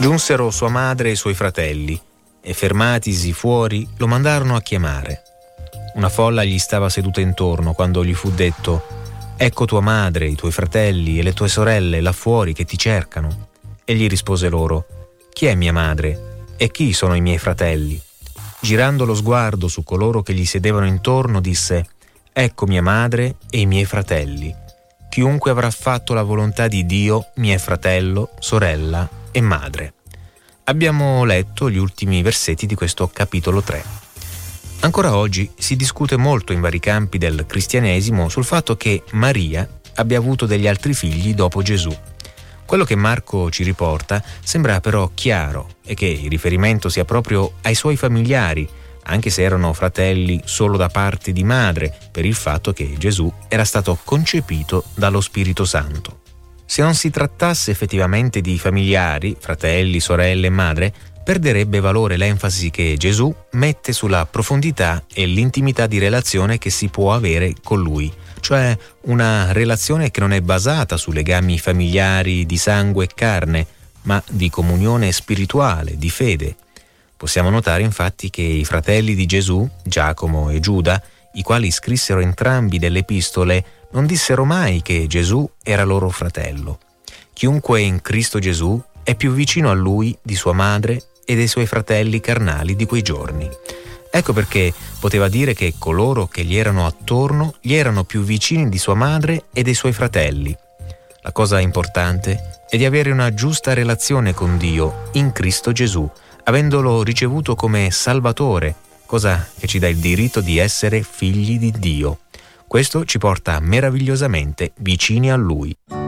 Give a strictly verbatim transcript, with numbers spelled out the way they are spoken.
Giunsero sua madre e i suoi fratelli, e fermatisi fuori lo mandarono a chiamare. Una folla gli stava seduta intorno quando gli fu detto: «Ecco tua madre, i tuoi fratelli e le tue sorelle là fuori che ti cercano». Egli rispose loro: «Chi è mia madre e chi sono i miei fratelli?» Girando lo sguardo su coloro che gli sedevano intorno, disse: «Ecco mia madre e i miei fratelli. Chiunque avrà fatto la volontà di Dio mi è fratello, sorella e madre». Abbiamo letto gli ultimi versetti di questo capitolo tre. Ancora oggi si discute molto in vari campi del cristianesimo sul fatto che Maria abbia avuto degli altri figli dopo Gesù. Quello che Marco ci riporta sembra però chiaro e che il riferimento sia proprio ai suoi familiari, anche se erano fratelli solo da parte di madre, per il fatto che Gesù era stato concepito dallo Spirito Santo. Se non si trattasse effettivamente di familiari, fratelli, sorelle e madre, perderebbe valore l'enfasi che Gesù mette sulla profondità e l'intimità di relazione che si può avere con Lui, cioè una relazione che non è basata su legami familiari di sangue e carne, ma di comunione spirituale, di fede. Possiamo notare infatti che i fratelli di Gesù, Giacomo e Giuda, i quali scrissero entrambi delle epistole, non dissero mai che Gesù era loro fratello. Chiunque è in Cristo Gesù è più vicino a Lui di sua madre e dei suoi fratelli carnali di quei giorni. Ecco perché poteva dire che coloro che gli erano attorno gli erano più vicini di sua madre e dei suoi fratelli. La cosa importante è di avere una giusta relazione con Dio in Cristo Gesù, avendolo ricevuto come Salvatore, cosa che ci dà il diritto di essere figli di Dio. Questo ci porta meravigliosamente vicini a Lui.